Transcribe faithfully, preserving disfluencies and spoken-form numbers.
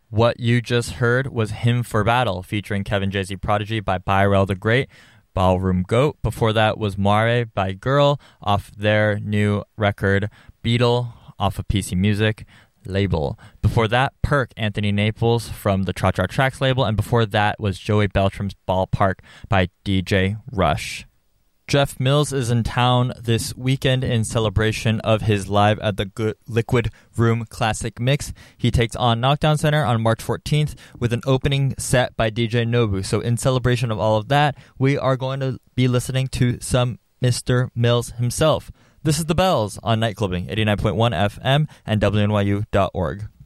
What you just heard was Hymn for Battle, featuring Kevin Jay-Z Prodigy by Byrell the Great, Ballroom Goat. Before that was Moire by Girl off their new record, Beetle, off of P C Music label. Before that, Perk, Anthony Naples from the Cha Cha Tracks label. And before that was Joey Beltram's Ballpark by D J Rush. Jeff Mills is in town this weekend in celebration of his Live at the Good Liquid Room Classic Mix. He takes on Knockdown Center on March fourteenth with an opening set by D J Nobu. So in celebration of all of that, we are going to be listening to some Mister Mills himself. This is The Bells on Nightclubbing, eighty-nine point one F M and W N Y U dot org.